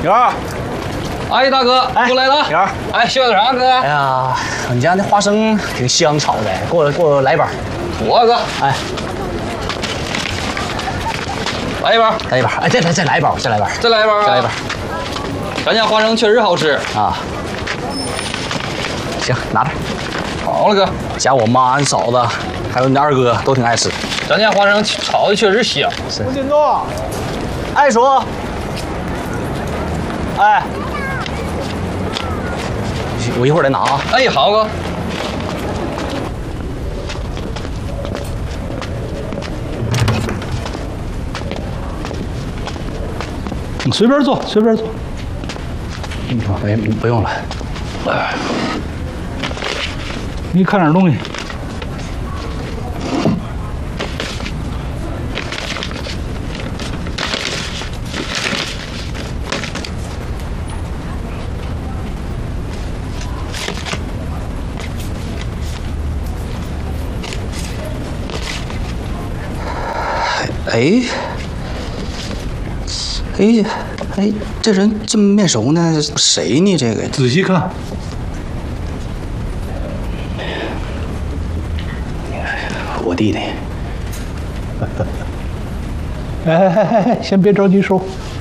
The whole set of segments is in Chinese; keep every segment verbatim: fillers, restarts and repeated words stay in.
有啊。 哎，大哥， 哎过来了。 有啊。 哎，需要点啥，哥？ 哎呀，你家那花生挺香炒的，给我给我来一包。 我哥， 哎， 来一包， 来一包。哎，再来再来一包，再来一包， 再来一包啊， 再来一包。 咱家花生确实好吃啊。行，拿着。 好了，哥。 家我妈、俺嫂子还有你二哥都挺爱吃。 咱家花生炒的确实香。 是。 吴金东， 爱说。哎，我一会儿来拿啊。 哎，好哥。 你随便坐，随便坐。 没不用了。 哎，你看点东西。 哎，哎哎，这人这么面熟呢？谁呢？这个仔细看， 我弟弟。 哎哎哎哎，先别着急收。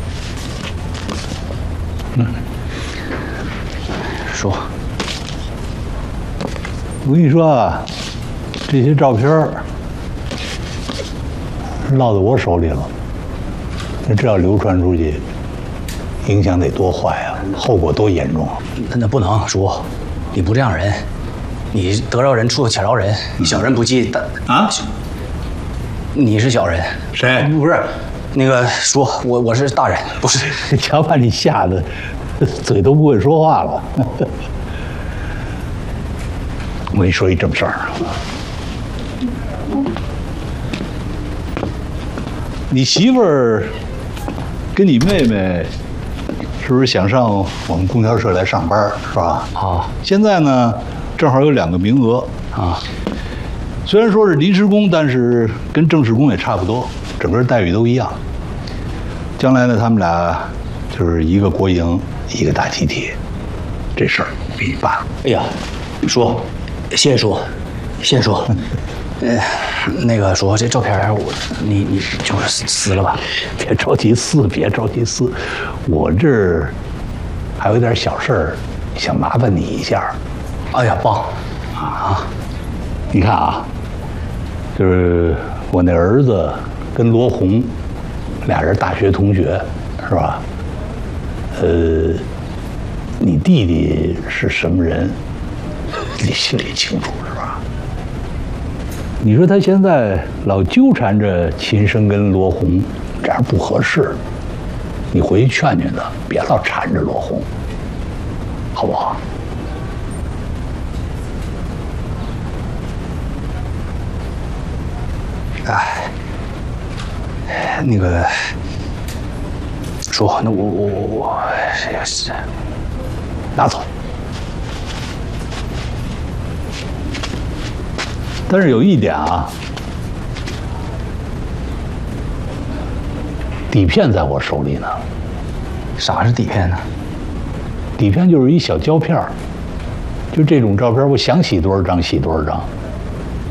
嗯， 说， 我跟你说啊，这些照片落在我手里了，那这要流传出去，影响得多坏啊，后果多严重啊！ 那那不能说，你不这样人，你得饶人处且饶人，小人不计大啊！ 你是小人？ 谁？ 不是，那个说，我我是大人，不是。 瞧把你吓得，嘴都不会说话了。我跟你说一正事儿，你媳妇儿跟你妹妹是不是想上我们供销社来上班，是吧？ 啊， 现在呢，正好有两个名额啊。 虽然说是临时工，但是跟正式工也差不多，整个待遇都一样。将来呢，他们俩就是一个国营，一个大集体，这事儿给你办了。 哎呀，叔，谢谢叔，谢谢叔。呃，那个叔，这照片我你你就是撕了吧？ 别着急撕，别着急撕，我这儿还有点小事儿，想麻烦你一下。 哎呀，棒啊！你看啊，就是我那儿子跟罗红俩人大学同学，是吧？呃，你弟弟是什么人，你心里清楚是吧？你说他现在老纠缠着秦升跟罗红，这样不合适。你回去劝劝他，别老缠着罗红，好不好？ 哎，那个叔，那我我我我是拿走。但是有一点啊，底片在我手里呢。 啥是底片呢？ 底片就是一小胶片，就这种照片，我想洗多少张洗多少张。